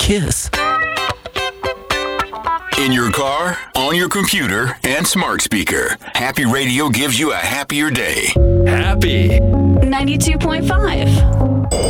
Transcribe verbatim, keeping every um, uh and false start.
kiss. In your car, on your computer, and smart speaker, Happy Radio gives you a happier day. Happy. ninety-two point five.